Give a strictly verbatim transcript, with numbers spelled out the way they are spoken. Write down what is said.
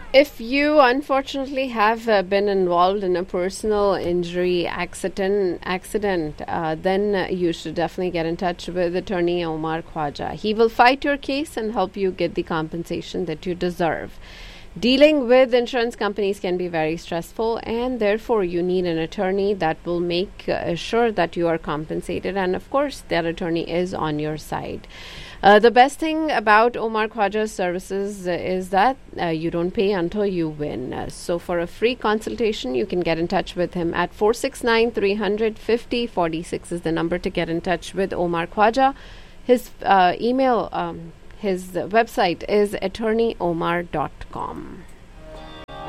If you unfortunately have uh, been involved in a personal injury accident, accident, uh, then uh, you should definitely get in touch with attorney Omar Khwaja. He will fight your case and help you get the compensation that you deserve. Dealing with insurance companies can be very stressful, and therefore you need an attorney that will make uh, sure that you are compensated, and of course that attorney is on your side. Uh, the best thing about Omar Khwaja's services uh, is that uh, you don't pay until you win. Uh, so for a free consultation, you can get in touch with him at four six nine, three hundred, fifty forty-six is the number to get in touch with Omar Khwaja. His uh, email, um, his website is attorney omar dot com.